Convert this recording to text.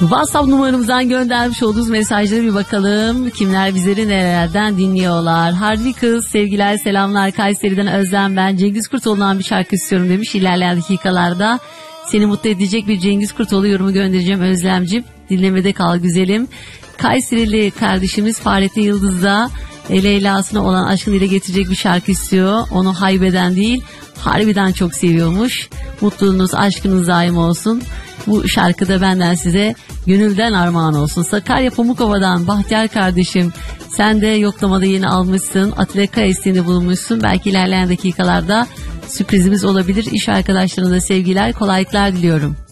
WhatsApp numaramızdan göndermiş olduğunuz mesajlara bir bakalım. Kimler bizleri nerelerden dinliyorlar? Harbi kız, sevgiler, selamlar. Kayseri'den Özlem ben. Cengiz Kurtoğlu'ndan bir şarkı istiyorum demiş. İlerleyen dakikalarda seni mutlu edecek bir Cengiz Kurtoğlu yorumu göndereceğim Özlemciğim. Dinlemede kal güzelim. Kayserili kardeşimiz Fahrettin Yıldız'da Leyla'sına olan aşkını dile getirecek bir şarkı istiyor. Onu haybeden değil, harbiden çok seviyormuş. Mutluluğunuz, aşkınız daim olsun. Bu şarkıda benden size gönülden armağan olsun. Sakarya Pamukova'dan Bahtiyar kardeşim, sen de yoklamada yeni almışsın. Atilla Kaya isteğinde bulunmuşsun. Belki ilerleyen dakikalarda sürprizimiz olabilir. İş arkadaşlarına da sevgiler, kolaylıklar diliyorum.